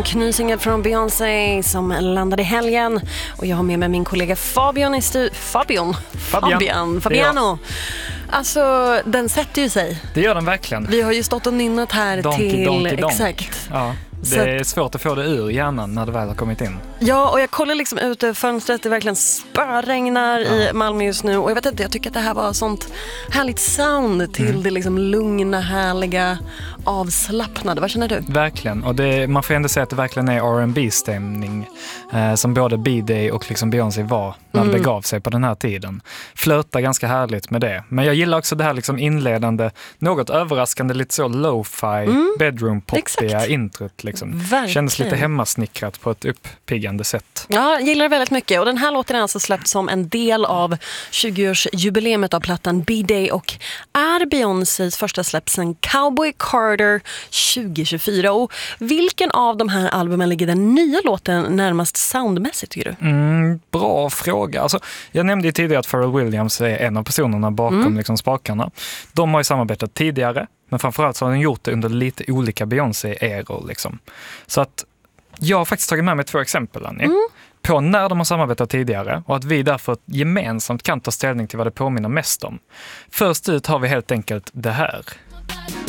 Drunk, ny singel från Beyoncé som landade i helgen. Och jag har med mig min kollega Fabian i Fabiano. Ja. Alltså, den sätter ju sig. Det gör den verkligen. Vi har ju stått och nynnat här Donk. Exakt. Ja. Det är svårt att få det ur hjärnan när det väl har kommit in. Ja, och jag kollar liksom ut över fönstret. Det verkligen spöregnar i Malmö just nu. Och jag vet inte, jag tycker att det här var sånt härligt sound till det liksom lugna, härliga, avslappnade. Vad känner du? Verkligen, och man får ändå säga att det verkligen är R&B-stämning som både B-Day och liksom Beyoncé var när det begav sig på den här tiden. Flörtar ganska härligt med det. Men jag gillar också det här liksom inledande, något överraskande, lite så lo-fi, bedroom-poppiga introt. Liksom. Kändes lite hemmasnickrat på ett uppiggande sätt. Ja, jag gillar det väldigt mycket. Och den här låten är alltså släppt som en del av 20-årsjubileumet av plattan B-Day och är Beyoncés första släpp sedan Cowboy Carter 2024. Och vilken av de här albumen ligger den nya låten närmast soundmässigt, tycker du? Bra fråga. Alltså, jag nämnde ju tidigare att Pharrell Williams är en av personerna bakom liksom spakarna. De har ju samarbetat tidigare, men framförallt så har de gjort det under lite olika Beyoncé-eror. Liksom. Så att jag har faktiskt tagit med mig 2 exempel, Annie, på när de har samarbetat tidigare och att vi därför gemensamt kan ta ställning till vad det påminner mest om. Först ut har vi helt enkelt det här.